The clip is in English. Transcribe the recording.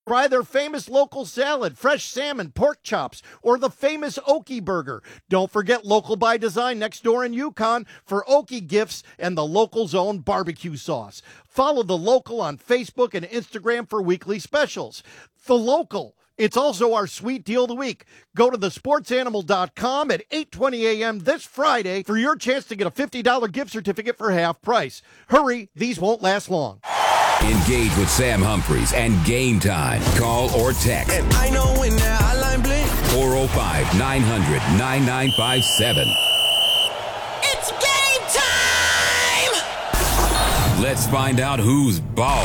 Try their famous local salad, fresh salmon, pork chops, or the famous Okie Burger. Don't forget Local by Design next door in Yukon for Okie gifts and the local's own barbecue sauce. Follow The Local on Facebook and Instagram for weekly specials. The Local. It's also our sweet deal of the week. Go to thesportsanimal.com at 8:20 a.m. this Friday for your chance to get a $50 gift certificate for half price. Hurry, these won't last long. Engage with Sam Humphreys and Game Time. Call or text. And I know when that hotline blink. 405-900-9957. It's game time! Let's find out who's balling.